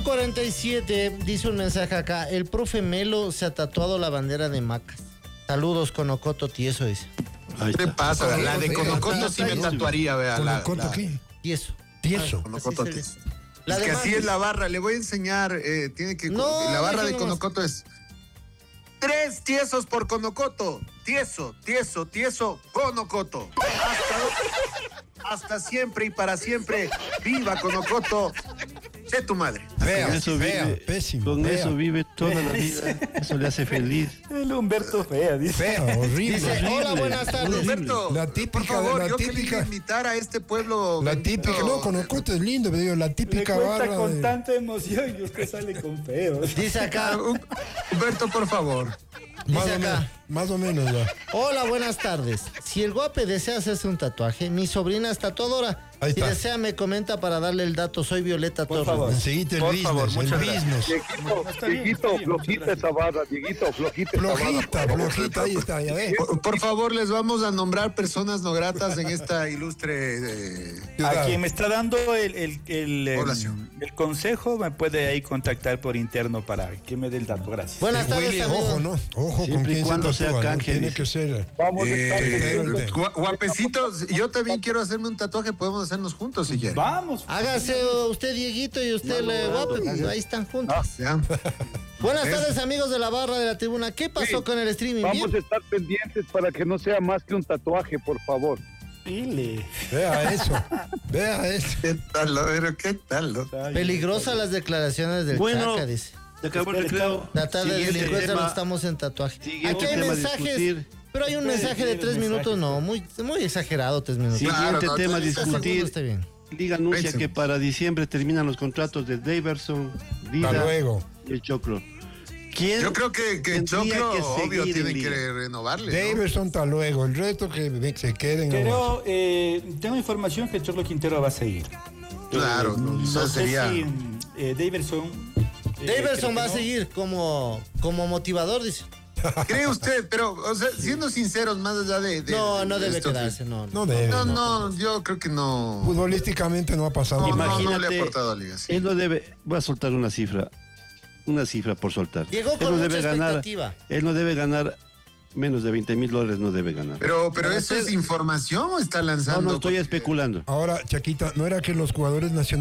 47 dice un mensaje acá. El profe Melo se ha tatuado la bandera de Macas. Saludos, Conocoto Tieso, dice. ¿Qué te pasa? La de Conocoto sí me tatuaría, vea. ¿Conocoto qué? Tieso. Tieso. Conocoto Así se Tieso. dice. La Es que de así Macas. es la barra. Le voy a enseñar. Tiene que. No, la barra de déjalo Conocoto es 3 tiesos por Conocoto. Tieso, tieso, tieso, Conocoto. Hasta siempre y para siempre. ¡Viva Conocoto! ¡Sé tu madre! Fea, Con eso fea, vive, pésimo. con fea. eso vive toda la vida. Eso le hace feliz. El Humberto Fea, dice. Fea, horrible. Dice, hola, buenas tardes. Humberto, La típica, por favor, la yo típica. quería invitar a este pueblo. La bendito. típica, no, Conocoto es lindo, pero digo, la Le típica cuenta barra con de... tanta emoción y usted sale con feo. Dice acá. Humberto, por favor. Más Dice o, acá. más o menos ya. Hola, buenas tardes. Si el guape desea hacerse un tatuaje, mi sobrina es tatuadora. Ahí Si está. desea, me comenta para darle el dato. Soy Violeta Por Torres. favor. Enseguida el Por business, favor, el muchas gracias. business. Dieguito, Flojita esa barra, Dieguito, flojita esa barra. Flojita, ahí está, ya ves. Por favor, les vamos a nombrar personas no gratas en esta ilustre. A quien me está dando Población. el consejo, me puede ahí contactar por interno para que me dé el dato. Gracias. Buenas tardes, Willy, amigo. ojo, ¿no? Ojo con Siempre y quién cuando se sea tatúa, ¿no? canje, Tiene dice. que ser... Vamos a estar pendientes. Guapecitos, yo también quiero hacerme un tatuaje. Podemos hacernos juntos si quieren. Vamos. Hágase usted, Dieguito, y usted, el guape. Pues ahí están juntos. Ya. Buenas tardes, amigos de la barra de la tribuna. ¿Qué pasó Sí. con el streaming? Vamos a ¿Bien? estar pendientes para que no sea más que un tatuaje, por favor. Dile. Vea eso, vea eso. ¿Qué tal, pero qué tal? Peligrosas las declaraciones del Bueno, Chaca, dice. se acabó el recreo. Tratar de Siguiente delincuencia tema. no estamos en tatuaje. Siguiente Aquí hay tema a mensajes, discutir. pero hay un mensaje de 3 minutos, no, muy exagerado 3 minutos. Siguiente Claro, no, tema a 30 segundos discutir. está bien. Liga anuncia Pensemos. que para diciembre terminan los contratos de Daverson, Vida Hasta luego. y el Choclo. ¿Quién Yo creo que tendría Choclo, que obvio, seguir en tiene Liga? que renovarle. ¿no? Davidson, hasta luego. El resto que se queden. nomás. Pero tengo información que Chorlo Quintero va a seguir. Claro, no, No eso sé sería. si Daverson. Daverson creo va a que no. seguir como motivador, dice. ¿Cree usted? Pero, o sea, siendo sinceros, más allá de. No, no de debe esto que- quedarse, no. No debe. No, yo creo que no. Futbolísticamente no ha pasado. No, nada. no le ha Imagínate, aportado a Liga. Sí. Él no debe, voy a soltar una cifra por soltar. Llegó Él con no mucha debe ganar, expectativa. él no debe ganar menos de $20,000, no debe ganar. Pero Para ¿eso hacer- es información o está No, lanzando? no estoy Porque- especulando. Ahora, Chaquita, ¿no era que los jugadores nacionales